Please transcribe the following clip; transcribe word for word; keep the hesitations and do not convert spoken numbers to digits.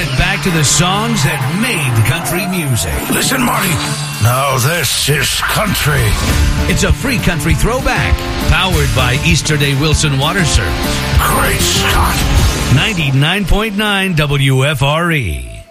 it back to the songs that made country music. Listen, Marty. Now this is country. It's a free country throwback, powered by Easterday Wilson Water Service. Great Scott. ninety-nine point nine W F R E.